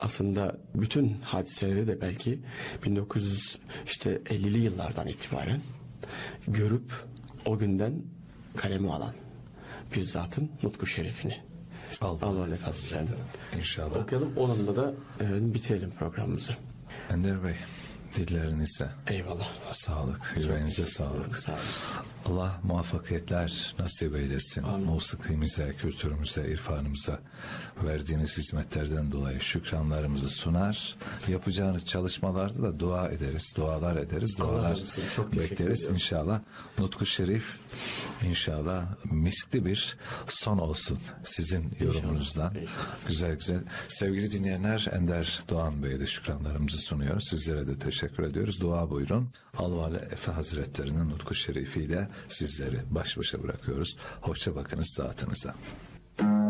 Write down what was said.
aslında bütün hadiseleri de belki 1950'li yıllardan itibaren görüp o günden kaleme alan bir zatın nutku şerifini Allah Hazretleri İnşallah. okuyalım. Onunla da bitirelim programımızı. Ender Bey, dillerinize Eyvallah. sağlık, yüreğinize sağlık. Sağ olun. Allah muvaffakiyetler nasip eylesin. Amin. Musikimize, kültürümüze, irfanımıza verdiğiniz hizmetlerden dolayı şükranlarımızı sunar. Yapacağınız çalışmalarda da dua ederiz, dualar ederiz, dualar bekleriz inşallah. Nutku Şerif inşallah miskli bir son olsun sizin yorumunuzdan. İnşallah. Güzel güzel. Sevgili dinleyenler, Ender Doğan Bey'e de şükranlarımızı sunuyoruz. Sizlere de teşekkür ediyoruz. Dua buyurun. Alvale Efe Hazretleri'nin Nutku Şerifiyle sizleri baş başa bırakıyoruz. Hoşça bakınız zatınıza.